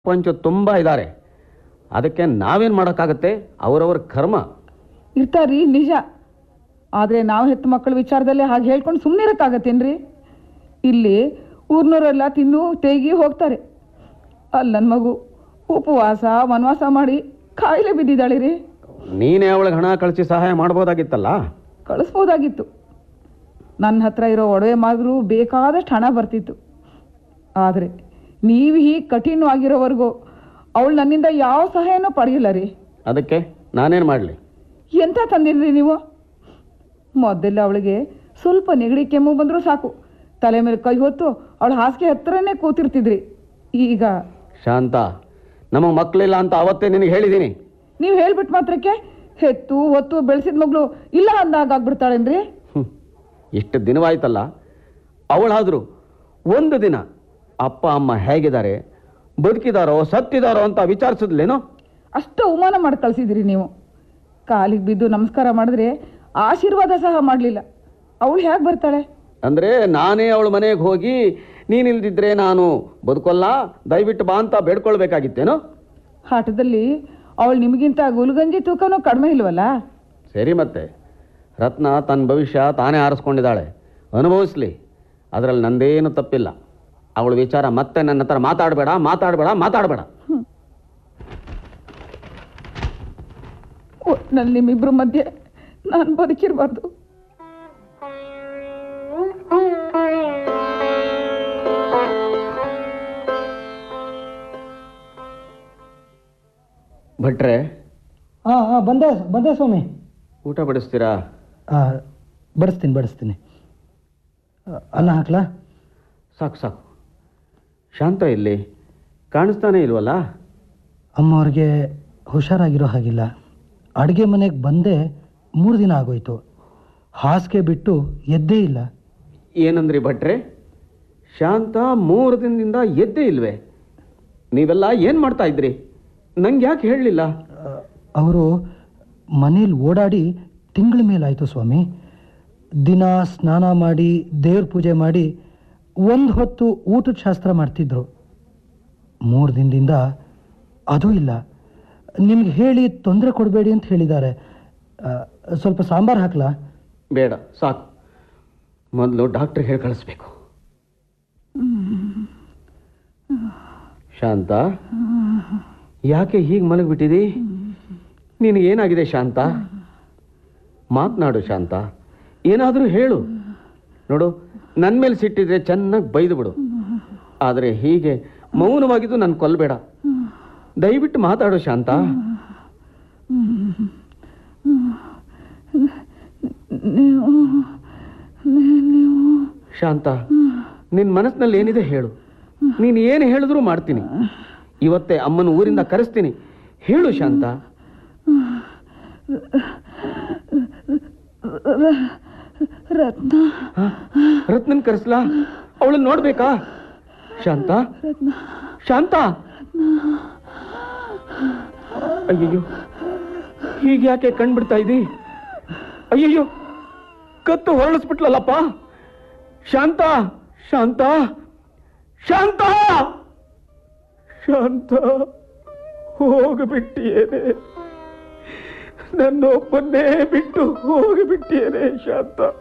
ಪಂಚು ತುಂಬ ಇದ್ದಾರೆ. ಅದಕ್ಕೆ ನಾವೇನು ಮಾಡೋಕ್ಕಾಗತ್ತೆ? ಅವರವರ ಕರ್ಮ. ಇರ್ತಾರ್ರಿ ನಿಜ. ಆದರೆ ನಾವು ಹೆತ್ತು ಮಕ್ಕಳ ವಿಚಾರದಲ್ಲಿ ಹಾಗೆ ಹೇಳ್ಕೊಂಡು ಸುಮ್ಮನೆ ಇರೋಕ್ಕಾಗತ್ತೇನ್ರಿ? ಇಲ್ಲಿ ಊರ್ನವರೆಲ್ಲ ತಿನ್ನು ತೇಗಿ ಹೋಗ್ತಾರೆ. ಅಲ್ಲಿ ನನ್ನ ಮಗು ಉಪವಾಸ ವನವಾಸ ಮಾಡಿ ಕಾಯಿಲೆ ಬಿದ್ದಿದ್ದಾಳೆ ರೀ. ನೀನೇ ಅವಳಿಗೆ ಹಣ ಕಳಿಸಿ ಸಹಾಯ ಮಾಡ್ಬೋದಾಗಿತ್ತಲ್ಲ. ಕಳಿಸ್ಬೋದಾಗಿತ್ತು. ನನ್ನ ಹತ್ರ ಇರೋ ಒಡವೆ ಮಾದ್ರು ಬೇಕಾದಷ್ಟು ಹಣ ಬರ್ತಿತ್ತು. ಆದರೆ ನೀವು ಹೀಗೆ ಕಠಿಣವಾಗಿರೋವರೆಗೂ ಅವಳು ನನ್ನಿಂದ ಯಾವ ಸಹಾಯನೂ ಪಡೆಯಿಲ್ಲ ರೀ. ಅದಕ್ಕೆ ನಾನೇನು ಮಾಡಲಿ? ಎಂಥ ತಂದಿದ್ರಿ ನೀವು? ಮೊದಲೆಲ್ಲ ಅವಳಿಗೆ ಸ್ವಲ್ಪ ನೆಗಡಿ ಕೆಮ್ಮು ಬಂದರೂ ಸಾಕು, ತಲೆ ಮೇಲೆ ಕೈ ಹೊತ್ತು ಅವಳ ಹಾಸಿಗೆ ಹತ್ರನೇ ಕೂತಿರ್ತಿದ್ರಿ. ಈಗ ಶಾಂತ, ನಮಗೆ ಮಕ್ಕಳಿಲ್ಲ ಅಂತ ಅವತ್ತೇ ನಿನಗೆ ಹೇಳಿದ್ದೀನಿ. ನೀವು ಹೇಳ್ಬಿಟ್ಟು ಮಾತ್ರಕ್ಕೆ ಹೆತ್ತು ಹೊತ್ತು ಬೆಳೆಸಿದ ಮಗಳು ಇಲ್ಲ ಅಂದಾಗ ಆಗ್ಬಿಡ್ತಾಳೇನ್ರಿ? ಇಷ್ಟು ದಿನವಾಯ್ತಲ್ಲ, ಅವಳಾದರೂ ಒಂದು ದಿನ ಅಪ್ಪ ಅಮ್ಮ ಹೇಗಿದ್ದಾರೆ, ಬದುಕಿದಾರೋ ಸತ್ತಿದಾರೋ ಅಂತ ವಿಚಾರಿಸಿದ್ಲೇನೋ? ಅಷ್ಟು ಅವಮಾನ ಮಾಡಿ ಕಳಿಸಿದಿರಿ ನೀವು. ಕಾಲಿಗೆ ಬಿದ್ದು ನಮಸ್ಕಾರ ಮಾಡಿದ್ರೆ ಆಶೀರ್ವಾದ ಸಹ ಮಾಡಲಿಲ್ಲ. ಅವಳು ಹೇಗೆ ಬರ್ತಾಳೆ? ಅಂದರೆ ನಾನೇ ಅವಳ ಮನೆಗೆ ಹೋಗಿ ನೀನಿಲ್ದಿದ್ರೆ ನಾನು ಬದುಕೋಲ್ಲ, ದಯವಿಟ್ಟು ಬಾ ಅಂತ ಬೇಡ್ಕೊಳ್ಬೇಕಾಗಿತ್ತೇನೋ? ಆಟದಲ್ಲಿ ಅವಳು ನಿಮಗಿಂತ ಗುಲ್ಗಂಜಿ ತೂಕನೂ ಕಡಿಮೆ ಇಲ್ವಲ್ಲ? ಸರಿ, ಮತ್ತೆ ರತ್ನ ತನ್ನ ಭವಿಷ್ಯ ತಾನೇ ಆರಿಸ್ಕೊಂಡಿದ್ದಾಳೆ, ಅನುಭವಿಸ್ಲಿ. ಅದರಲ್ಲಿ ನಂದೇನು ತಪ್ಪಿಲ್ಲ. ಅವಳ ವಿಚಾರ ಮತ್ತೆ ನನ್ನ ಹತ್ರ ಮಾತಾಡಬೇಡ ಮಾತಾಡಬೇಡ ಮಾತಾಡಬೇಡ. ಒಟ್ಟಿನಲ್ಲಿ ನಿಮ್ಮಿಬ್ರು ಮಧ್ಯೆ ನಾನು ಬದುಕಿರಬಾರ್ದು. ಭಟ್ರೆ, ಬಂದೆ ಸ್ವಾಮಿ. ಊಟ ಬಡಿಸ್ತೀರಾ? ಬಡಿಸ್ತೀನಿ. ಅನ್ನ ಹಾಕ್ಲಾ? ಸಾಕು ಸಾಕು. ಶಾಂತ ಇಲ್ಲಿ ಕಾಣಿಸ್ತಾನೆ ಇಲ್ವಲ್ಲ? ಅಮ್ಮವ್ರಿಗೆ ಹುಷಾರಾಗಿರೋ ಹಾಗಿಲ್ಲ. ಅಡುಗೆ ಮನೆಗೆ ಬಂದೆ 3 ದಿನ ಆಗೋಯ್ತು. ಹಾಸಿಗೆ ಬಿಟ್ಟು ಎದ್ದೇ ಇಲ್ಲ. ಏನಂದ್ರಿ ಭಟ್ರೆ? ಶಾಂತ 3 ದಿನದಿಂದ ಎದ್ದೇ ಇಲ್ವೇ? ನೀವೆಲ್ಲ ಏನು ಮಾಡ್ತಾ ಇದ್ರಿ? ನಂಗೆ ಯಾಕೆ ಹೇಳಲಿಲ್ಲ? ಅವರು ಮನೇಲಿ ಓಡಾಡಿ ತಿಂಗಳ ಮೇಲಾಯಿತು ಸ್ವಾಮಿ. ದಿನ ಸ್ನಾನ ಮಾಡಿ ದೇವ್ರ ಪೂಜೆ ಮಾಡಿ 1 ಹೊತ್ತು ಊಟದ ಶಾಸ್ತ್ರ ಮಾಡ್ತಿದ್ರು. 3 ದಿನದಿಂದ ಅದೂ ಇಲ್ಲ. ನಿಮ್ಗೆ ಹೇಳಿ ತೊಂದರೆ ಕೊಡಬೇಡಿ ಅಂತ ಹೇಳಿದ್ದಾರೆ. ಸ್ವಲ್ಪ ಸಾಂಬಾರು ಹಾಕ್ಲಾ? ಬೇಡ, ಸಾಕು. ಮೊದಲು ಡಾಕ್ಟ್ರಿಗೆ ಹೇಳಿ ಕಳಿಸ್ಬೇಕು. ಶಾಂತ, ಯಾಕೆ ಹೀಗೆ ಮಲಗಿಬಿಟ್ಟಿದಿ? ನಿನಗೇನಾಗಿದೆ ಶಾಂತ? ಮಾತನಾಡು ಶಾಂತ, ಏನಾದರೂ ಹೇಳು. ನೋಡು, ನನ್ನ ಮೇಲೆ ಸಿಟ್ಟಿದ್ರೆ ಚೆನ್ನಾಗಿ ಬೈದು ಬಿಡು. ಆದರೆ ಹೀಗೆ ಮೌನವಾಗಿದ್ದು ನನ್ನ ಕೊಲ್ಲಬೇಡ. ದಯವಿಟ್ಟು ಮಾತಾಡು ಶಾಂತ. ಶಾಂತ, ನಿನ್ನ ಮನಸ್ಸಿನಲ್ಲಿ ಏನಿದೆ ಹೇಳು. ನೀನು ಏನು ಹೇಳಿದ್ರೂ ಮಾಡ್ತೀನಿ. ಇವತ್ತೇ ಅಮ್ಮನ ಊರಿಂದ ಕರೆಸ್ತೀನಿ. ಹೇಳು ಶಾಂತ. ರತ್ನನ್ ಕರೆಸ್ಲಾ? ಅವಳನ್ನ ನೋಡ್ಬೇಕಾ? ಶಾಂತ, ಶಾಂತ. ಅಯ್ಯಯ್ಯೋ, ಹೀಗೆ ಯಾಕೆ ಕಣ್ಬಿಡ್ತಾ ಇದ್ದಿ? ಅಯ್ಯಯ್ಯೋ, ಕತ್ತು ಹೊರಳಿಸ್ಬಿಟ್ಲಲ್ಲಪ್ಪ. ಶಾಂತ, ಶಾಂತ, ಶಾಂತ, ಶಾಂತ, ಹೋಗಿಬಿಟ್ಟಿಯೇನೆ. ನನ್ನೊಬ್ಬನ್ನೇ ಬಿಟ್ಟು ಹೋಗಿಬಿಟ್ಟಿಯೇನೆ ಶಾಂತ.